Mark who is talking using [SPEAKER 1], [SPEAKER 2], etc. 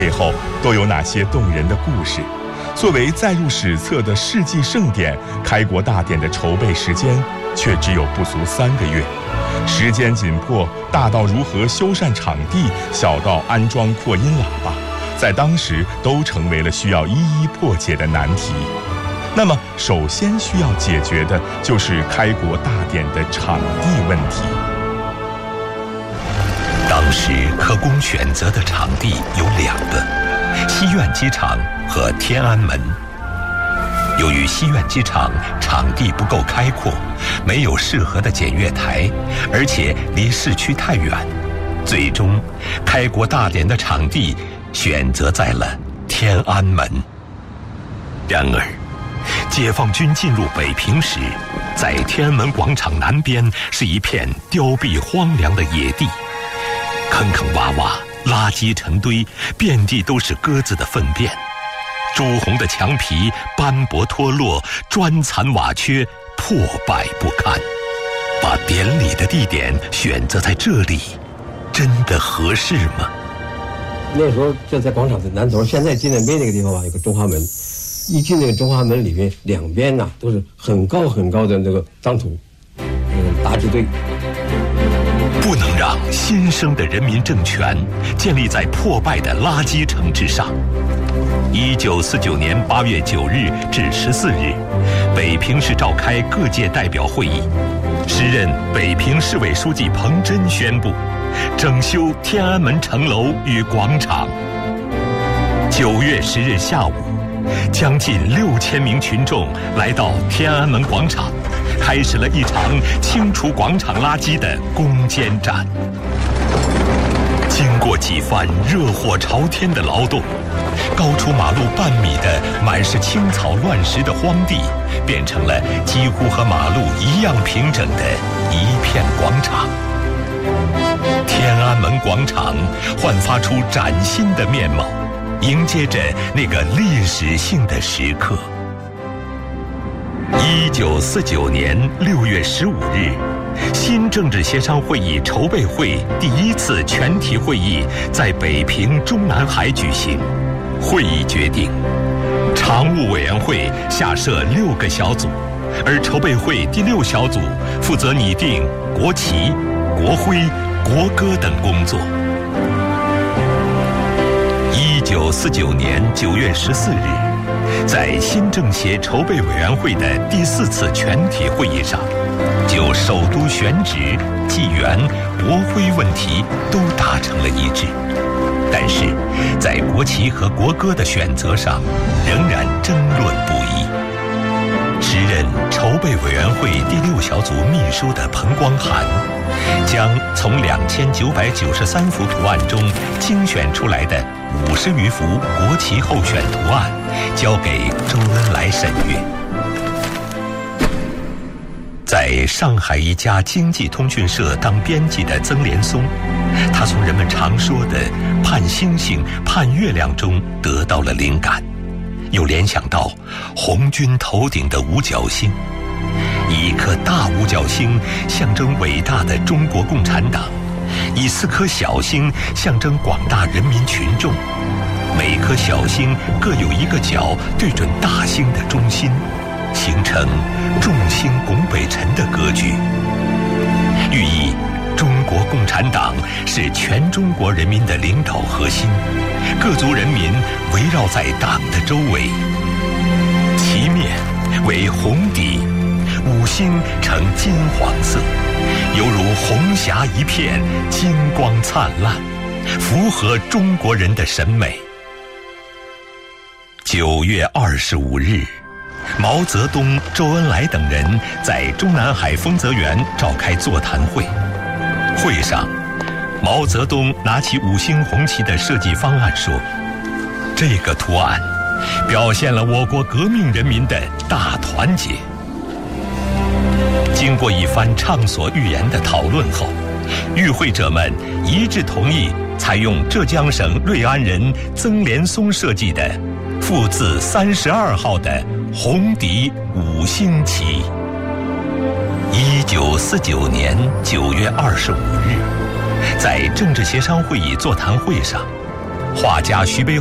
[SPEAKER 1] 背后都有哪些动人的故事？作为载入史册的世纪盛典，开国大典的筹备时间却只有不足3个月。时间紧迫，大到如何修缮场地，小到安装扩音喇叭，在当时都成为了需要一一破解的难题。那么，首先需要解决的就是开国大典的场地问题。
[SPEAKER 2] 当时可供选择的场地有2个：西苑机场和天安门。由于西苑机场场地不够开阔，没有适合的检阅台，而且离市区太远，最终开国大典的场地选择在了天安门。然而，解放军进入北平时，在天安门广场南边是一片凋敝荒凉的野地，坑坑洼洼，垃圾成堆，遍地都是鸽子的粪便。朱红的墙皮斑驳脱落，砖残瓦缺，破败不堪。把典礼的地点选择在这里，真的合适吗？
[SPEAKER 3] 那时候就在广场的南头，现在纪念碑那个地方吧，有个中华门。一进那个中华门里面，两边呐都是很高很高的那个脏土，大支队。
[SPEAKER 2] 不能让新生的人民政权建立在破败的垃圾城之上。1949年8月9日至14日，北平市召开各界代表会议。时任北平市委书记彭真宣布，整修天安门城楼与广场。9月10日下午，将近6000名群众来到天安门广场，开始了一场清除广场垃圾的攻坚战。经过几番热火朝天的劳动，高出马路半米的满是青草乱石的荒地，变成了几乎和马路一样平整的一片广场。天安门广场焕发出崭新的面貌，迎接着那个历史性的时刻。1949年6月15日，新政治协商会议筹备会第1次全体会议在北平中南海举行。会议决定，常务委员会下设6个小组，而筹备会第6小组负责拟定国旗、国徽、国歌等工作。1949年9月14日，在新政协筹备委员会的第4次全体会议上，就首都选址、纪元、国徽问题都达成了一致。但是，在国旗和国歌的选择上，仍然争论不一。时任筹备委员会第6小组秘书的彭光涵，将从2993幅图案中精选出来的50余幅国旗候选图案，交给周恩来审阅。在上海一家经济通讯社当编辑的曾连松，他从人们常说的盼星星、盼月亮中得到了灵感，又联想到红军头顶的五角星。一颗大五角星象征伟大的中国共产党，以4颗小星象征广大人民群众，每颗小星各有一个角对准大星的中心，形成众星拱北辰的格局，寓意中国共产党是全中国人民的领导核心，各族人民围绕在党的周围。旗面为红底，5星呈金黄色，犹如红霞一片，金光灿烂，符合中国人的审美。9月25日，毛泽东、周恩来等人在中南海丰泽园召开座谈会。会上，毛泽东拿起5星红旗的设计方案说：“这个图案表现了我国革命人民的大团结。”经过一番畅所欲言的讨论后，与会者们一致同意采用浙江省瑞安人曾连松设计的复字32号的红底5星旗。1949年9月25日，在政治协商会议座谈会上， 画家徐悲